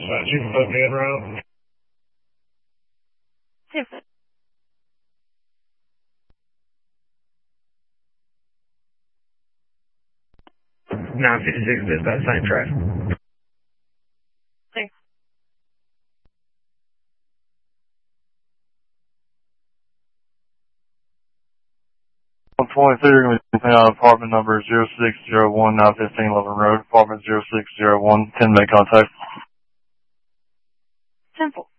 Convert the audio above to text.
dispatch. You can put me in around. 956 dispatch, same track. Thanks. 123, we're going to be out apartment number 0601, 91511 Road, apartment 0601, 10 make contact. 10-4.